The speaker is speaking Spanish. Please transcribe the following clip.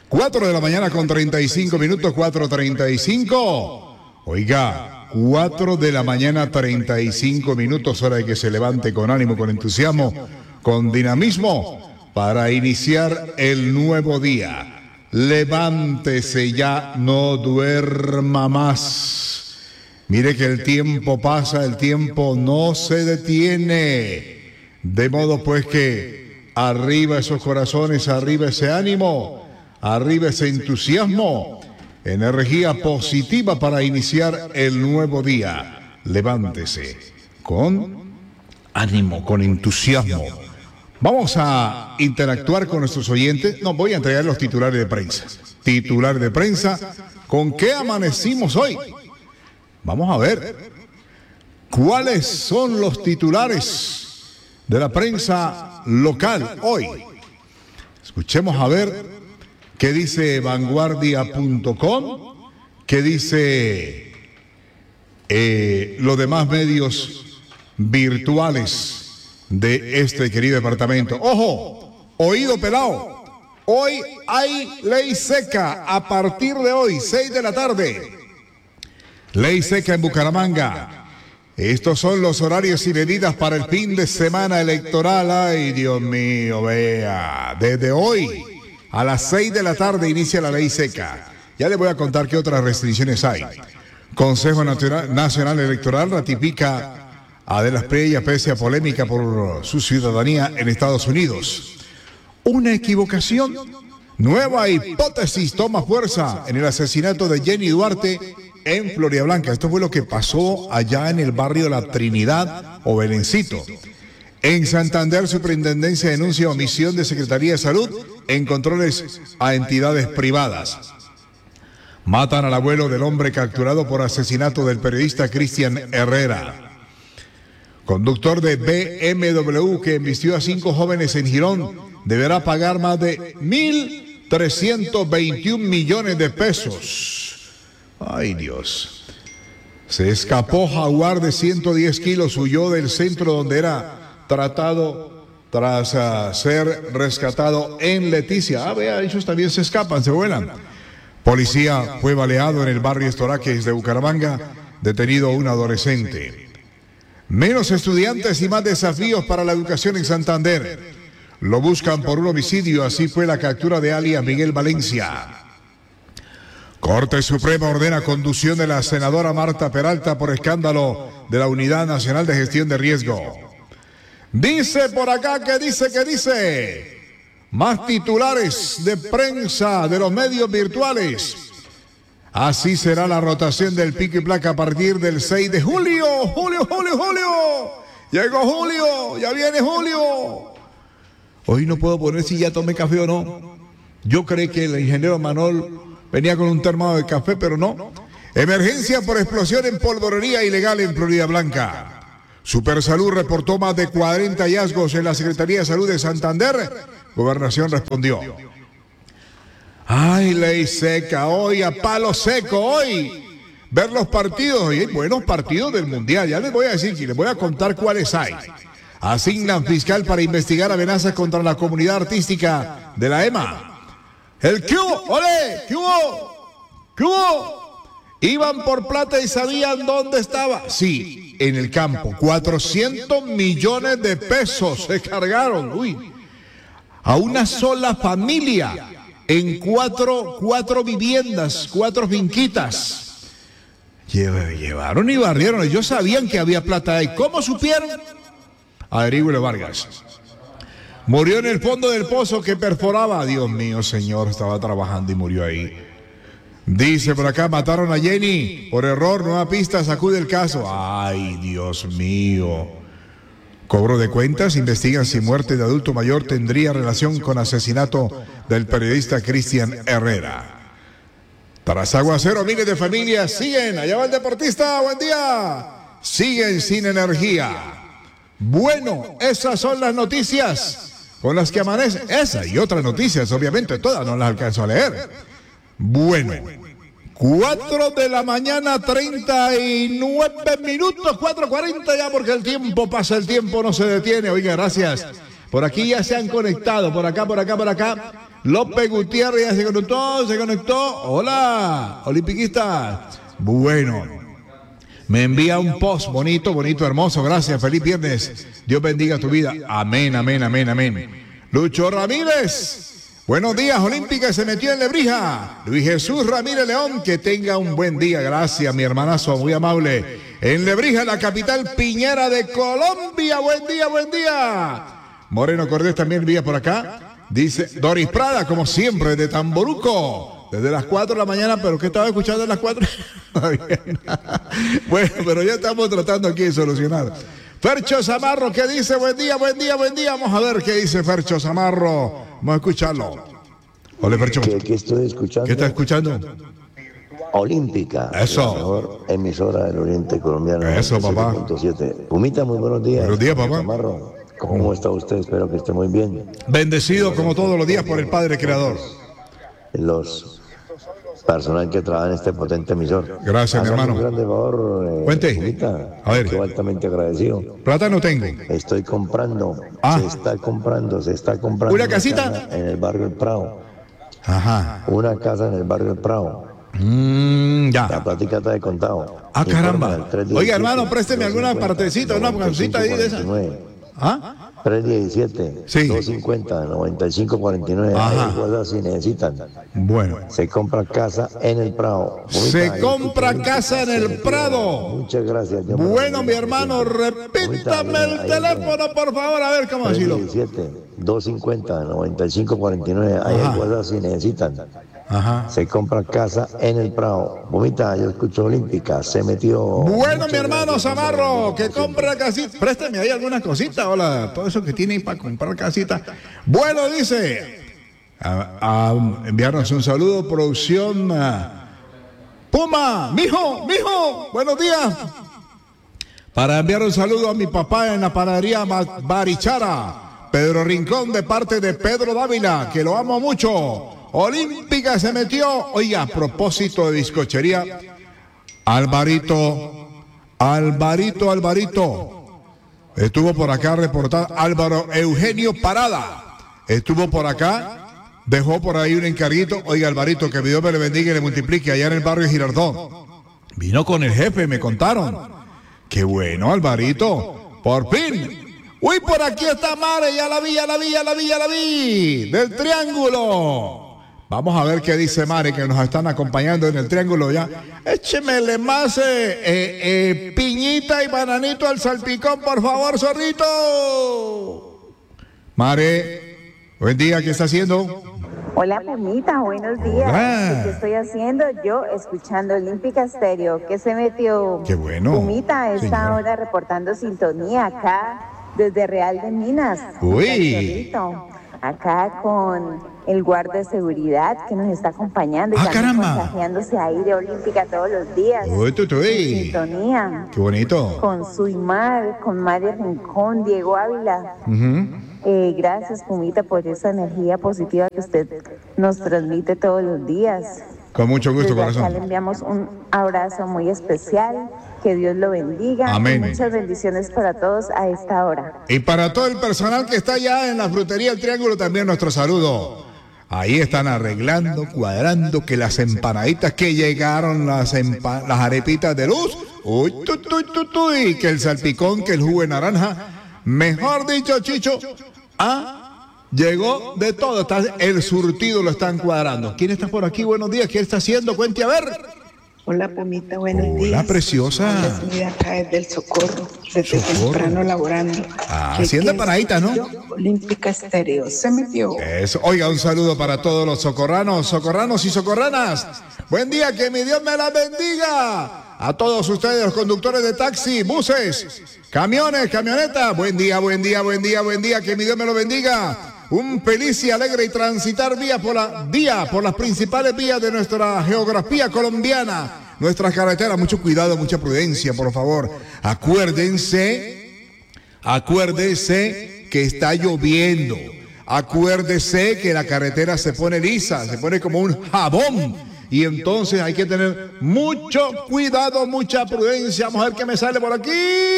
4 de la mañana con 35 minutos, 4:35. Oiga, 4 de la mañana, 35 minutos, hora de que se levante con ánimo, con entusiasmo, con dinamismo, para iniciar el nuevo día. Levántese ya, no duerma más. Mire que el tiempo pasa, el tiempo no se detiene. De modo pues que arriba esos corazones, arriba ese ánimo, arriba ese entusiasmo, energía positiva para iniciar el nuevo día. Levántese con ánimo, con entusiasmo. Vamos a interactuar con nuestros oyentes. No, voy a entregar los titulares de prensa. Titular de prensa, ¿con qué amanecimos hoy? Vamos a ver cuáles son los titulares de la prensa local hoy. Escuchemos a ver qué dice vanguardia.com, qué dice los demás medios virtuales de este querido departamento. ¡Ojo! Oído pelado. Hoy hay ley seca a partir de hoy, 6 de la tarde. Ley seca en Bucaramanga. Estos son los horarios y medidas para el fin de semana electoral. Ay, Dios mío, vea. Desde hoy a las 6 de la tarde inicia la ley seca. Ya les voy a contar qué otras restricciones hay. Consejo Nacional Electoral ratifica a De las Priellas pese a polémica por su ciudadanía en Estados Unidos. Una equivocación. Nueva hipótesis toma fuerza en el asesinato de Jenny Duarte en Floridablanca. Esto fue lo que pasó allá en el barrio de la Trinidad o Belencito. En Santander, Superintendencia denuncia omisión de Secretaría de Salud en controles a entidades privadas. Matan al abuelo del hombre capturado por asesinato del periodista Cristian Herrera. Conductor de BMW que embistió a 5 jóvenes en Girón deberá pagar más de 1.321 millones de pesos. Ay, Dios. Se escapó jaguar de 110 kilos, huyó del centro donde era tratado tras ser rescatado en Leticia. Vea, ellos también se escapan, se vuelan. Policía fue baleado en el barrio Estoraques de Bucaramanga, detenido un adolescente. Menos estudiantes y más desafíos para la educación en Santander. Lo buscan por un homicidio, así fue la captura de alias Miguel Valencia. Corte Suprema ordena conducción de la senadora Marta Peralta por escándalo de la Unidad Nacional de Gestión de Riesgo. Dice por acá que dice. Más titulares de prensa de los medios virtuales. Así será la rotación del pico y placa a partir del 6 de julio. Julio. Llegó julio, ya viene julio. Hoy no puedo poner si ya tomé café o no. Yo creí que el ingeniero Manol venía con un termado de café, pero no. Emergencia por explosión en polvorería ilegal en Floridablanca. Supersalud reportó más de 40 hallazgos en la Secretaría de Salud de Santander. Gobernación respondió. Ay, ley seca, hoy a palo seco, hoy. Ver los partidos, hoy hay buenos partidos del Mundial. Ya les voy a decir y les voy a contar cuáles hay. Asignan fiscal para investigar amenazas contra la comunidad artística de la EMA. El ¿qué hubo? ¡Ole! ¿Qué hubo? Iban por plata y sabían dónde estaba. Sí, en el campo. 400 millones de pesos se cargaron. A una sola familia en cuatro viviendas, 4 finquitas. Llevaron y barrieron. Ellos sabían que había plata ahí. ¿Cómo supieron? Averigüele, Vargas. Murió en el fondo del pozo que perforaba. Dios mío, señor, estaba trabajando y murió ahí. Dice por acá, mataron a Jenny por error, nueva pista, sacude el caso. Ay, Dios mío. Cobro de cuentas, investigan si muerte de adulto mayor tendría relación con asesinato del periodista Cristian Herrera. Tras aguacero, miles de familias siguen. Allá va el deportista, buen día. Siguen sin energía. Bueno, esas son las noticias con las que amanece. Esa y otras noticias, obviamente, todas no las alcanzo a leer. Bueno, 4 de la mañana, 39 minutos, 4:40 ya, porque el tiempo pasa, el tiempo no se detiene. Oiga, gracias Por aquí ya se han conectado, por acá. López Gutiérrez ya se conectó. Hola, olimpiquista. Bueno, me envía un post bonito, hermoso. Gracias, feliz viernes. Dios bendiga tu vida. Amén. Lucho Ramírez. Buenos días, Olímpica se metió en Lebrija. Luis Jesús Ramírez León, que tenga un buen día. Gracias, mi hermanazo, muy amable. En Lebrija, la capital piñera de Colombia. Buen día. Moreno Cordés también vía por acá. Dice Doris Prada, como siempre, de Tamboruco. Desde las 4 de la mañana, pero ¿qué estaba escuchando a las 4? Bueno, pero ya estamos tratando aquí de solucionar. Fercho Zamarro, ¿qué dice? Buen día. Vamos a ver qué dice Fercho Zamarro. Vamos a escucharlo. Hola, Fercho. ¿Qué estoy escuchando? ¿Qué está escuchando? Olímpica. Eso. La mejor emisora del Oriente Colombiano. Eso, papá. 7.7. Pumita, muy buenos días. Buenos días, papá. Zamarro, ¿cómo está usted? Espero que esté muy bien. Bendecido como todos los días por el Padre Creador. Los personal que trabaja en este potente emisor. Gracias, mi hermano. Un grande favor. Cuente. Pumita, A ver. estoy altamente agradecido. Plata no tengo. Estoy comprando. Se está comprando. ¿Una casita? Casa en el barrio El Prado. Ajá. Una casa en el barrio El Prado. Ya. La plática está de contado. Caramba. Oiga, hermano, présteme alguna partecita, una casita ahí de esa. 317, sí. 250, 9549. Ahí WhatsApp si necesitan. Bueno. Se compra casa en el Prado. Se compra casa en el Prado. Muchas gracias. Bueno, mi hermano, repítame el teléfono, por favor, a ver cómo decirlo. 317, 250, 9549. Ahí WhatsApp si necesitan. Ajá. Se compra casa en el Prado. Bonita, yo escucho Olímpica, se metió. Bueno, mi hermano Zamarro, que compra casita. Préstame ahí algunas cositas, hola, todo eso que tiene ahí para comprar casita. Bueno, dice, a enviarnos un saludo, producción. Puma, mijo, buenos días. Para enviar un saludo a mi papá en la panadería Barichara, Pedro Rincón, de parte de Pedro Dávila, que lo amo mucho. Olímpica se metió. Oiga, a propósito de bizcochería, Alvarito. Estuvo por acá reportado. Álvaro Eugenio Parada. Estuvo por acá. Dejó por ahí un encarguito. Oiga, Alvarito, que Dios me le bendiga y le multiplique allá en el barrio Girardot. Vino con el jefe, me contaron. Qué bueno, Alvarito. Por fin. Uy, por aquí está Mare. Ya la vi. Del Triángulo. Vamos a ver qué dice Mari, que nos están acompañando en el Triángulo ya. Échemele más piñita y bananito al salpicón, por favor, zorrito. Mari, buen día, ¿qué está haciendo? Hola, Pumita, buenos días. ¿Qué estoy haciendo? Yo escuchando Olímpica Estéreo. ¿Qué se metió? Qué bueno. Pumita está ahora reportando sintonía acá desde Real de Minas. Uy. Acá con el guarda de seguridad que nos está acompañando y también contagiándose ahí de Olímpica todos los días. Uy. Sintonía. Qué bonito. Con Suimar, con María Rincón, Diego Ávila. Gracias, Pumita, por esa energía positiva que usted nos transmite todos los días. Con mucho gusto, desde corazón. Acá le enviamos un abrazo muy especial. Que Dios lo bendiga. Amén. Y muchas bendiciones para todos a esta hora. Y para todo el personal que está allá en la frutería El Triángulo, también nuestro saludo. Ahí están arreglando, cuadrando, que las empanaditas que llegaron, las arepitas de luz, que el salpicón, que el jugo de naranja, mejor dicho, Chicho, llegó de todo, el surtido lo están cuadrando. ¿Quién está por aquí? Buenos días, ¿quién está haciendo? Cuente a ver. Hola, Pumita, buenos días. Hola, preciosa. Hola, acá desde el Socorro, desde temprano laborando. Haciendo empanaditas, ¿no? Olímpica Estéreo, se metió. Eso. Oiga, un saludo para todos los socorranos y socorranas. Buen día, que mi Dios me la bendiga. A todos ustedes, los conductores de taxi, buses, camiones, camionetas. Buen día, que mi Dios me lo bendiga. Un feliz y alegre y transitar por las principales vías de nuestra geografía colombiana, nuestras carreteras. Mucho cuidado, mucha prudencia, por favor. Acuérdense que está lloviendo. Acuérdese que la carretera se pone lisa, se pone como un jabón. Y entonces hay que tener mucho cuidado, mucha prudencia. Vamos a ver qué me sale por aquí.